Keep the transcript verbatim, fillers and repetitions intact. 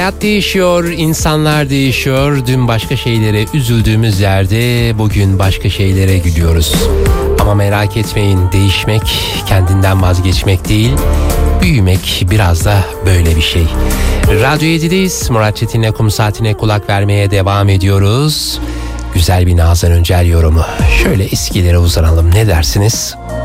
Hayat değişiyor, insanlar değişiyor. Dün başka şeylere üzüldüğümüz yerde bugün başka şeylere gülüyoruz. Ama merak etmeyin, değişmek kendinden vazgeçmek değil, büyümek biraz da böyle bir şey. Radyo yedideyiz. Murat Çetin'le Kum Saati'ne kulak vermeye devam ediyoruz. Güzel bir Nazan Öncel yorumu. Şöyle eskilere uzanalım, ne dersiniz?